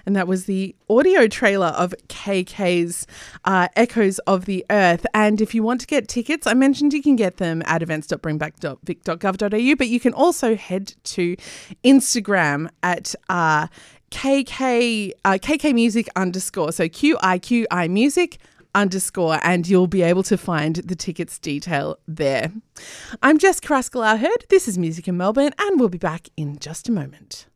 And that was the audio trailer of KK's Echoes of the Earth. And if you want to get tickets, I mentioned you can get them at events.bringback.vic.gov.au, but you can also head to Instagram at KK Music _. So QIQI Music _, and you'll be able to find the tickets detail there. I'm Jess Carrascal-Hurd. This is Music in Melbourne, and we'll be back in just a moment.